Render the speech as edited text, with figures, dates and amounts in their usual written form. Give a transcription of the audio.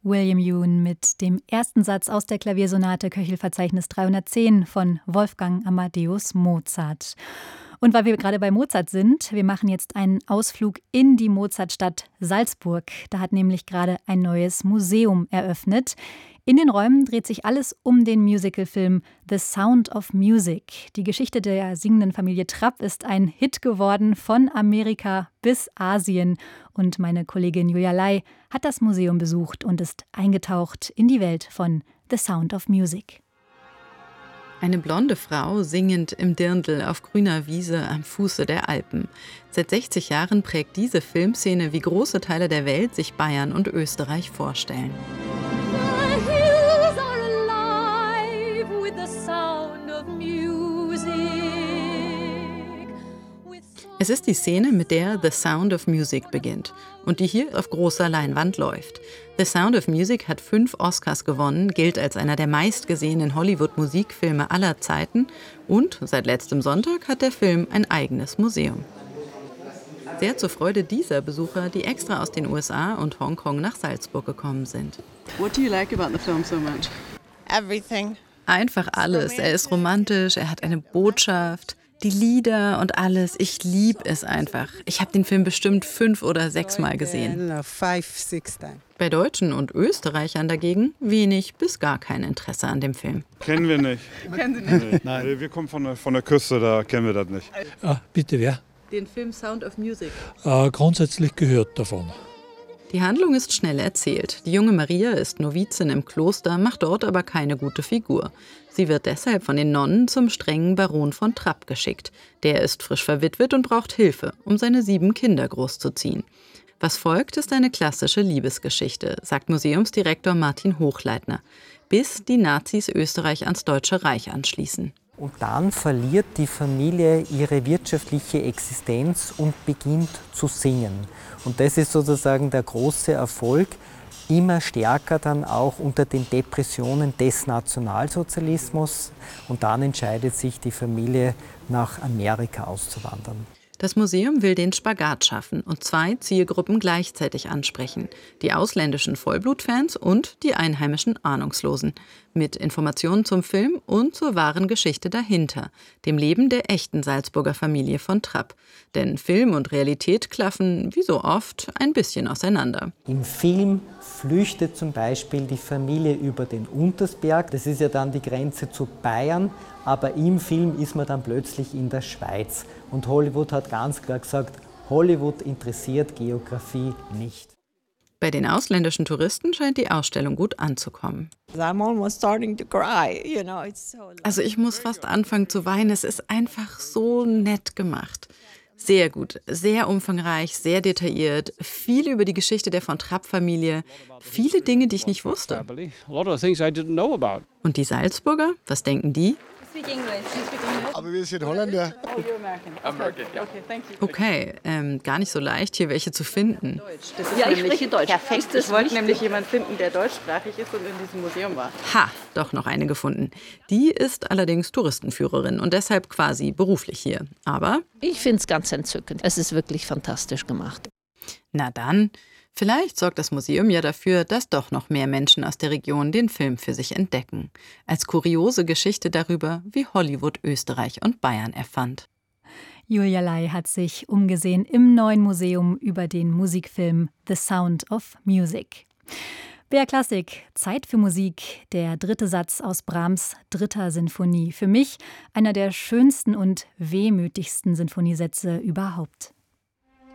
William Yoon mit dem ersten Satz aus der Klaviersonate Köchelverzeichnis 310 von Wolfgang Amadeus Mozart. Und weil wir gerade bei Mozart sind, wir machen jetzt einen Ausflug in die Mozartstadt Salzburg. Da hat nämlich gerade ein neues Museum eröffnet. In den Räumen dreht sich alles um den Musicalfilm The Sound of Music. Die Geschichte der singenden Familie Trapp ist ein Hit geworden von Amerika bis Asien. Und meine Kollegin Julia Lai hat das Museum besucht und ist eingetaucht in die Welt von The Sound of Music. Eine blonde Frau singend im Dirndl auf grüner Wiese am Fuße der Alpen. Seit 60 Jahren prägt diese Filmszene, wie große Teile der Welt sich Bayern und Österreich vorstellen. Es ist die Szene, mit der The Sound of Music beginnt und die hier auf großer Leinwand läuft. The Sound of Music hat 5 Oscars gewonnen, gilt als einer der meistgesehenen Hollywood-Musikfilme aller Zeiten und seit letztem Sonntag hat der Film ein eigenes Museum. Sehr zur Freude dieser Besucher, die extra aus den USA und Hongkong nach Salzburg gekommen sind. What do you like about the film so much? Everything. Einfach alles. Er ist romantisch, er hat eine Botschaft. Die Lieder und alles, ich liebe es einfach. Ich habe den Film bestimmt 5 oder 6 Mal gesehen. Bei Deutschen und Österreichern dagegen wenig bis gar kein Interesse an dem Film. Kennen wir nicht. Kennen Sie nicht? Nee. Nein. Wir kommen von der Küste, da kennen wir das nicht. Bitte, wer? Den Film Sound of Music. Grundsätzlich gehört davon. Die Handlung ist schnell erzählt. Die junge Maria ist Novizin im Kloster, macht dort aber keine gute Figur. Sie wird deshalb von den Nonnen zum strengen Baron von Trapp geschickt. Der ist frisch verwitwet und braucht Hilfe, um seine 7 Kinder großzuziehen. Was folgt, ist eine klassische Liebesgeschichte, sagt Museumsdirektor Martin Hochleitner, bis die Nazis Österreich ans Deutsche Reich anschließen. Und dann verliert die Familie ihre wirtschaftliche Existenz und beginnt zu singen. Und das ist sozusagen der große Erfolg, immer stärker dann auch unter den Depressionen des Nationalsozialismus. Und dann entscheidet sich die Familie, nach Amerika auszuwandern. Das Museum will den Spagat schaffen und 2 Zielgruppen gleichzeitig ansprechen. Die ausländischen Vollblutfans und die einheimischen Ahnungslosen. Mit Informationen zum Film und zur wahren Geschichte dahinter, dem Leben der echten Salzburger Familie von Trapp. Denn Film und Realität klaffen, wie so oft, ein bisschen auseinander. Im Film flüchtet zum Beispiel die Familie über den Untersberg. Das ist ja dann die Grenze zu Bayern. Aber im Film ist man dann plötzlich in der Schweiz. Und Hollywood hat ganz klar gesagt, Hollywood interessiert Geografie nicht. Bei den ausländischen Touristen scheint die Ausstellung gut anzukommen. Also ich muss fast anfangen zu weinen. Es ist einfach so nett gemacht. Sehr gut, sehr umfangreich, sehr detailliert, viel über die Geschichte der von Trapp-Familie, viele Dinge, die ich nicht wusste. Und die Salzburger, was denken die? Aber wir sind Holländer. Oh, you're American. Okay, thank you. Okay, gar nicht so leicht, hier welche zu finden. Ja, ich spreche Deutsch. Perfekt. Ich wollte nämlich jemanden finden, der deutschsprachig ist und in diesem Museum war. Ha, doch noch eine gefunden. Die ist allerdings Touristenführerin und deshalb quasi beruflich hier. Aber ich finde es ganz entzückend. Es ist wirklich fantastisch gemacht. Na dann, vielleicht sorgt das Museum ja dafür, dass doch noch mehr Menschen aus der Region den Film für sich entdecken. Als kuriose Geschichte darüber, wie Hollywood Österreich und Bayern erfand. Julia Lai hat sich umgesehen im neuen Museum über den Musikfilm The Sound of Music. BR Klassik, Zeit für Musik, der 3. Satz aus Brahms' 3. Sinfonie. Für mich einer der schönsten und wehmütigsten Sinfoniesätze überhaupt.